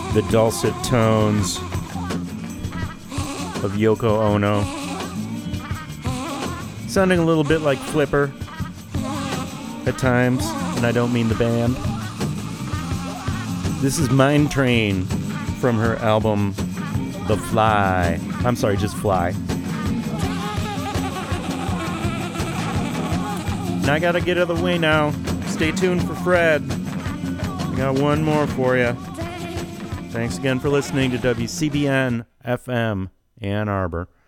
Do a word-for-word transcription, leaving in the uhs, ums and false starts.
the dulcet tones of Yoko Ono. Sounding a little bit like Flipper at times, and I don't mean the band. This is Mine Train from her album The Fly. I'm sorry, just Fly. And I gotta get out of the way now. Stay tuned for Fred. I got one more for you. Thanks again for listening to W C B N F M Ann Arbor.